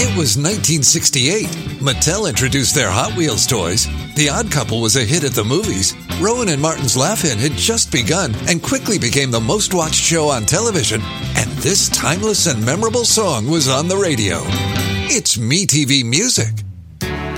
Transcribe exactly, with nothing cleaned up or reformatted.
It was nineteen sixty-eight. Mattel introduced their Hot Wheels toys. The Odd Couple was a hit at the movies. Rowan and Martin's Laugh-In had just begun and quickly became the most watched show on television. And this timeless and memorable song was on the radio. It's MeTV Music.